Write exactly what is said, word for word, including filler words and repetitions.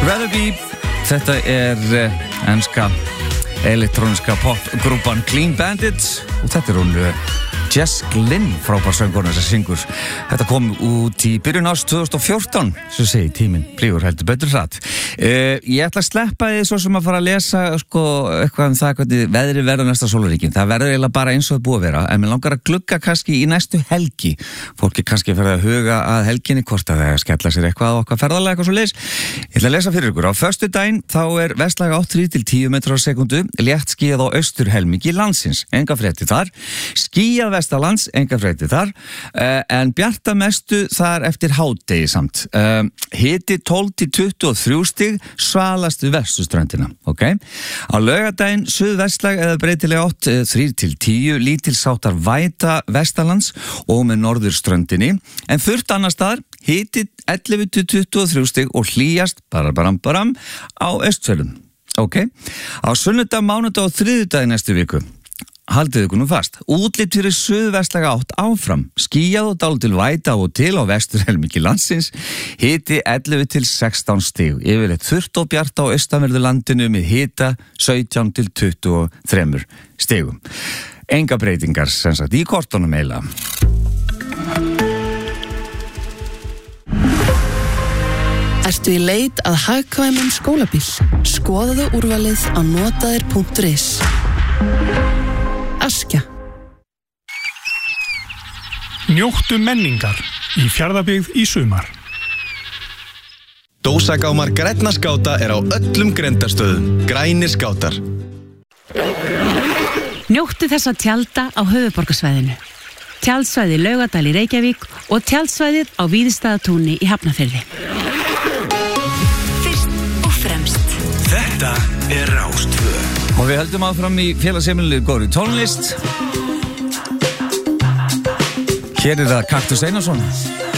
Rather Be, þetta er uh, enska elektróniska popgrúpan Clean Bandit og þetta er hún uh, Jess Glynn, frábær söngkona sem syngur. Þetta kom út í byrjun árs tvö þúsund og fjórtán, svo segi tíminn flýgur heldur betur hratt. Uh, ég ætla að sleppa því svo sem að fara að lesa sko, eitthvað um það hvernig veðri verður næsta sólarhringinn. Það verður eiginlega bara eins og það búið að vera, en mér langar að glugga kannski í næstu helgi. Fólki kannski fyrir að huga að helginni hvort að það skella sér eitthvað á okkar ferðalega eitthvað svo leis. Ég ætla að lesa fyrir ykkur. Á föstudaginn þá er vestlæg átt þrír til tíu metrar á sekúndu, létt skýjað á austurhelmingi landsins. Enga fréttir þar. Skýjað vestanlands, enga fréttir þar, uh, en bjarta mestu þar eftir hádegi samt. Uh, hiti tólf til tuttugu og þrjú stig, svalast við vesturströndina, ok? Á laugardaginn suðvestlæg eða breytileg átt uh, þrír til tíu, lítilsháttar væta vestanlands og með norðurströndinni, en þurrt annar staðar, hiti ellefu til tuttugu og þrjú stig og hlýjast barabaram baram á Austfjörðum, ok? Á sunnudag, mánudag og þriðjudag næstu viku. Haldið ykkur nú fast. Útlit fyrir suðvestlæga átt áfram. Skýjað og dálítil væta og til á vesturhelmingi landsins. Hiti ellefu til sextán stig. Yfirleitt þurrt og bjart á austanverðu landinu með hita sautján til tuttugu og þrjú stigum. Enga breytingar sem sagt í kortunum eiginlega. Ertu í leit að hagkvæmum skólabíl? Skoðaðu úrvalið á notaðir punktur is. Askja. Njóttu menningar í Fjarðabyggð í sumar. Dósagámar grænna skáta er á öllum grenndarstöðum. Grænir skátar. Njóttu þess að tjalda á höfuðborgarsvæðinu. Tjaldsvæði Laugardal í Reykjavík og tjaldsvæðið á Víðistaðatúni í Hafnarfirði. Fyrst og fremst. Þetta er Rás tvö. Og við höldum áfram í félagsheimilinu góðri tónlist. Hér er það Kaktus Einarsson.